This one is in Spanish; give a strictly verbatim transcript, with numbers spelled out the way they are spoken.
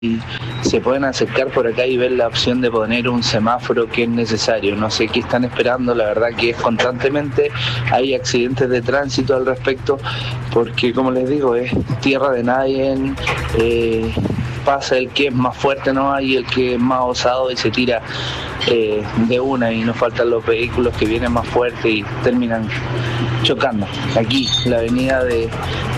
y se pueden acercar por acá y ver la opción de poner un semáforo que es necesario. No sé qué están esperando, la verdad que es constantemente hay accidentes de tránsito al respecto, porque como les digo, es tierra de nadie, eh, pasa el que es más fuerte, ¿no? Y el que es más osado y se tira eh, de una, y nos faltan los vehículos que vienen más fuertes y terminan chocando. Aquí, la avenida de